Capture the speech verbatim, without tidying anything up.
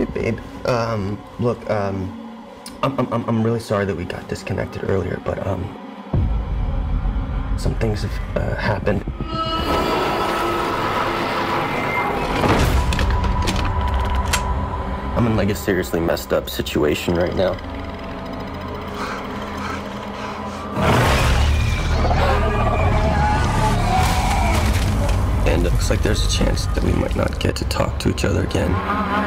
Hey, babe. Um, look, um, I'm, I'm, I'm really sorry that we got disconnected earlier, but, um, some things have uh, happened. I'm in, like, a seriously messed up situation right now. And it looks like there's a chance that we might not get to talk to each other again.